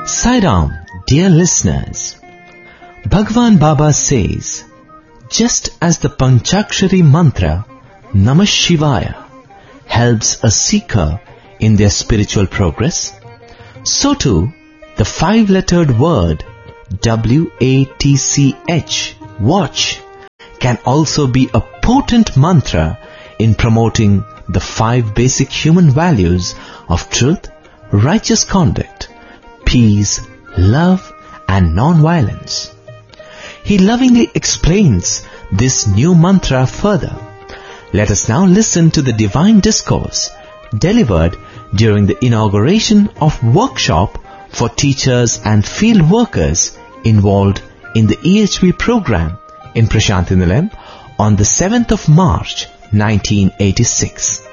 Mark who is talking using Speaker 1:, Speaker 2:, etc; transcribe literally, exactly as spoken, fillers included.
Speaker 1: Sai Ram, dear listeners. Bhagwan Baba says, just as the Panchakshari mantra Namah Shivaya helps a seeker in their spiritual progress, so too the five-lettered word W A T C H, watch, can also be a potent mantra in promoting the five basic human values of truth, righteous conduct, peace, love, and non-violence. He lovingly explains this new mantra further. Let us now listen to the divine discourse delivered during the inauguration of workshop for teachers and field workers involved in the E H V program in Prashanthi Nilayam on the seventh of March nineteen eighty-six.